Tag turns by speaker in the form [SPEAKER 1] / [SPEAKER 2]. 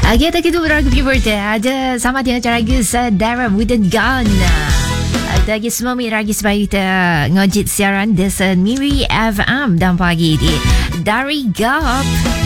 [SPEAKER 1] Kita berlagu viewer ada sama dengan cara Dara Wooden Gun. Lagi semua lagi sebab kita ngojit siaran Desan Miri FM dan pagi di Dari Gap.